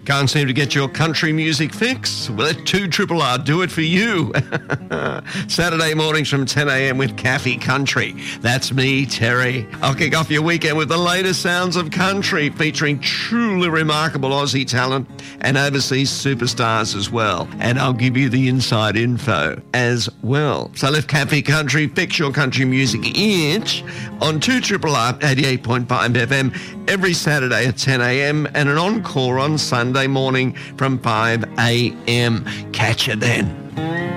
Can't seem to get your country music fix? Well, let 2RRR do it for you. Saturday mornings from 10 a.m. with Caffey Country. That's me, Terry. I'll kick off your weekend with the latest sounds of country, featuring truly remarkable Aussie talent and overseas superstars as well. And I'll give you the inside info as well. So let Caffey Country fix your country music itch on 2RRR 88.5 FM every Saturday at 10 a.m. and an encore on Sunday morning from 5 a.m. Catch you then.